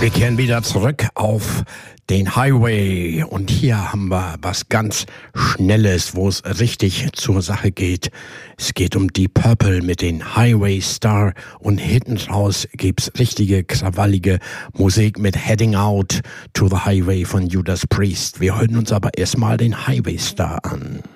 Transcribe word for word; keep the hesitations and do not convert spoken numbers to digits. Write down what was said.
Wir kehren wieder zurück auf den Highway und hier haben wir was ganz Schnelles, wo es richtig zur Sache geht. Es geht um Deep Purple mit den Highway Star und hinten raus gibt's richtige krawallige Musik mit Heading Out to the Highway von Judas Priest. Wir hören uns aber erstmal den Highway Star an.